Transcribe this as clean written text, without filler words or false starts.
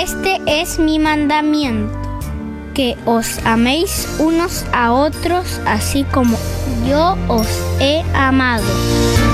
Este es mi mandamiento, que os améis unos a otros así como yo os he amado.